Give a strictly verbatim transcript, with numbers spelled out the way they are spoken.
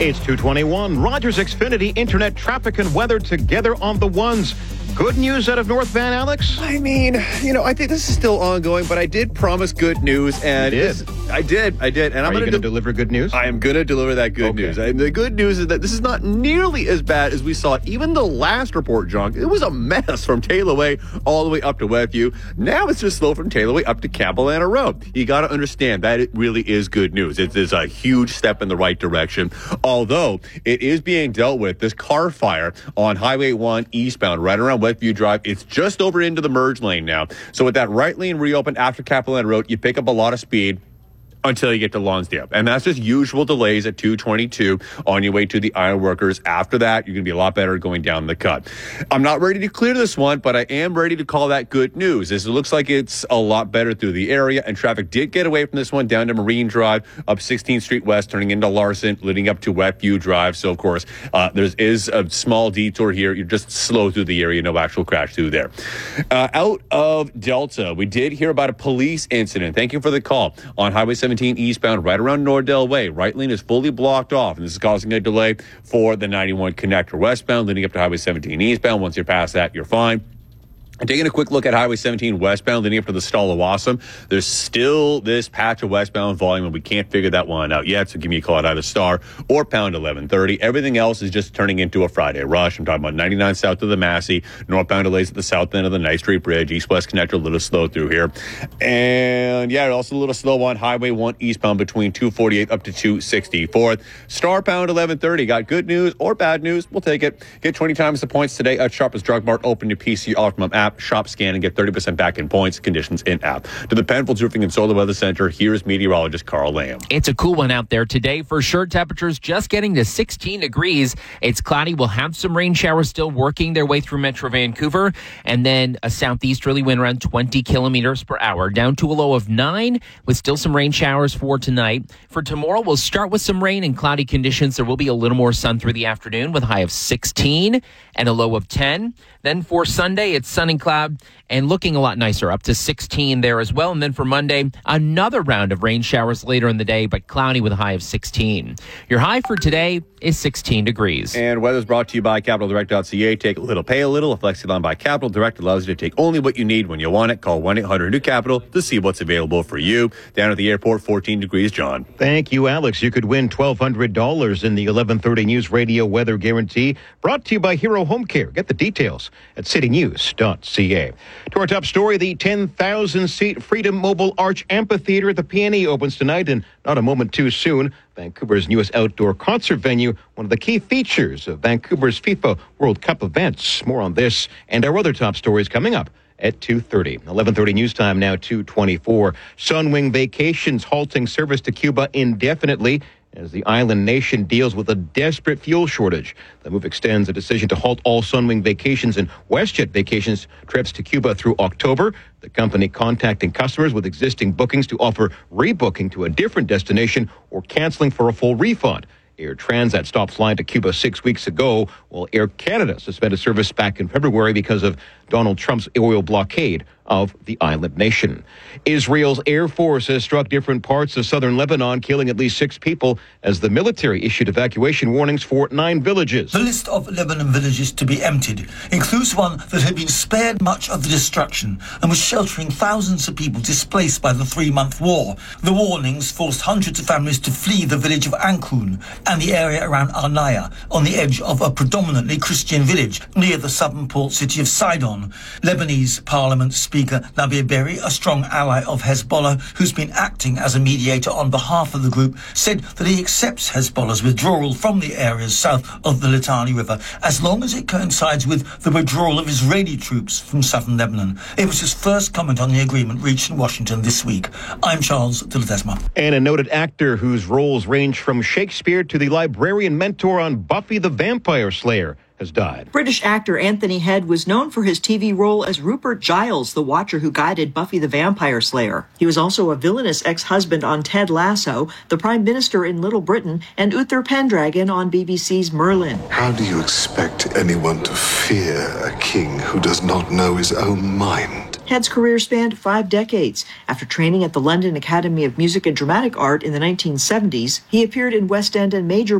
It's two twenty-one. Rogers Xfinity internet traffic and weather together on the ones. Good news out of North Van, Alex? I mean, you know, I think this is still ongoing, but I did promise good news, and you did. This, I did, I did, and Are I'm going to de- deliver good news? I am going to deliver that good Okay. news. And the good news is that this is not nearly as bad as we saw it. Even the last report, John, it was a mess from Taylor Way all the way up to Westview. Now it's just slow from Taylor Way up to Capilano Road. You got to understand that it really is good news. It is a huge step in the right direction, although it is being dealt with. This car fire on Highway one eastbound right around Westview Drive, it's just over into the merge lane now. So with that right lane reopened after Capilano Road, you pick up a lot of speed until you get to Lonsdale. And that's just usual delays at two twenty-two on your way to the Ironworkers. After that, you're going to be a lot better going down the cut. I'm not ready to clear this one, but I am ready to call that good news, as it looks like it's a lot better through the area, and traffic did get away from this one down to Marine Drive, up sixteenth Street West, turning into Larson, leading up to Westview Drive. So, of course, uh, there is a small detour here. You're just slow through the area, no actual crash through there. Uh, out of Delta, we did hear about a police incident. Thank you for the call on Highway seventeen eastbound right around Nordell Way. Right lane is fully blocked off, and this is causing a delay for the ninety-one connector westbound leading up to Highway seventeen eastbound. Once you're past that, you're fine. And taking a quick look at Highway seventeen westbound leading up to the Stall of Awesome, there's still this patch of westbound volume, and we can't figure that one out yet. So give me a call at either Star or pound eleven thirty. Everything else is just turning into a Friday rush. I'm talking about ninety-nine south of the Massey, northbound delays at the south end of the Ninth Street Bridge, east-west connector, a little slow through here. And yeah, also a little slow on Highway one eastbound between two forty-eight up to two sixty-fourth. Star pound eleven thirty. Got good news or bad news? We'll take it. Get twenty times the points today at Sharpest Drug Mart. Open your P C Optimum app. Shop, scan, and get thirty percent back in points. Conditions in app. To the Penfolds Roofing and Solar Weather Center, here's meteorologist Carl Lamb. It's a cool one out there today. For sure, temperatures just getting to sixteen degrees. It's cloudy. We'll have some rain showers still working their way through Metro Vancouver. And then a southeasterly wind around twenty kilometers per hour, down to a low of nine, with still some rain showers for tonight. For tomorrow, we'll start with some rain and cloudy conditions. There will be a little more sun through the afternoon with a high of sixteen and a low of ten. Then for Sunday, it's sun and cloud and looking a lot nicer, up to sixteen there as well. And then for Monday, another round of rain showers later in the day, but cloudy with a high of sixteen. Your high for today is sixteen degrees. And weather's brought to you by Capital Direct dot C A. Take a little, pay a little. A FlexiLine by Capital Direct allows you to take only what you need when you want it. Call one eight hundred new capital to see what's available for you. Down at the airport, fourteen degrees, John. Thank you, Alex. You could win twelve hundred dollars in the eleven thirty News Radio Weather Guarantee, brought to you by Hero Home Care. Get the details at city news dot c a. To our top story, the ten thousand seat Freedom Mobile Arch Amphitheater at the P N E opens tonight, and not a moment too soon. Vancouver's newest outdoor concert venue, one of the key features of Vancouver's FIFA World Cup events. More on this and our other top stories coming up at two thirty. eleven thirty news time now, two twenty-four. Sunwing Vacations halting service to Cuba indefinitely as the island nation deals with a desperate fuel shortage. The move extends a decision to halt all Sunwing Vacations and WestJet Vacations trips to Cuba through October. The company contacting customers with existing bookings to offer rebooking to a different destination or canceling for a full refund. Air Transat stopped flying to Cuba six weeks ago, while Air Canada suspended service back in February because of Donald Trump's oil blockade of the island nation. Israel's Air Force has struck different parts of southern Lebanon, killing at least six people as the military issued evacuation warnings for nine villages. The list of Lebanon villages to be emptied includes one that had been spared much of the destruction and was sheltering thousands of people displaced by the three-month war. The warnings forced hundreds of families to flee the village of Ankun and the area around Arnaya, on the edge of a predominantly Christian village near the southern port city of Sidon. Lebanese Parliament Speaker Nabih Berri, a strong ally of Hezbollah, who's been acting as a mediator on behalf of the group, said that he accepts Hezbollah's withdrawal from the areas south of the Litani River as long as it coincides with the withdrawal of Israeli troops from southern Lebanon. It was his first comment on the agreement reached in Washington this week. I'm Charles de Ledesma. And a noted actor whose roles range from Shakespeare to the librarian mentor on Buffy the Vampire Slayer has died. British actor Anthony Head was known for his T V role as Rupert Giles, the Watcher who guided Buffy the Vampire Slayer. He was also a villainous ex-husband on Ted Lasso, the Prime Minister in Little Britain, and Uther Pendragon on B B C's Merlin. How do you expect anyone to fear a king who does not know his own mind? Head's career spanned five decades. After training at the London Academy of Music and Dramatic Art in the nineteen seventies, he appeared in West End and major